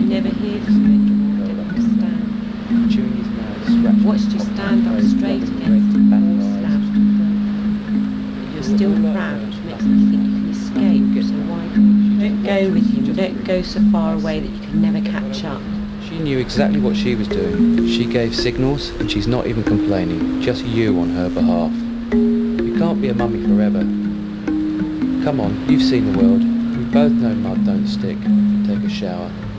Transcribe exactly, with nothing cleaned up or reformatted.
never hears of it. I don't understand. Chewing his nose, scratching Watched his you top stand up nose, straight rubbing against the back wall eyes. slab. You're still proud, which makes me think you can escape, so why don't go with him, don't go so far away that you can never catch up. She knew exactly what she was doing. She gave signals and she's not even complaining, just you on her behalf. You can't be a mummy forever. Come on, you've seen the world. We both know mud don't stick. Take a shower.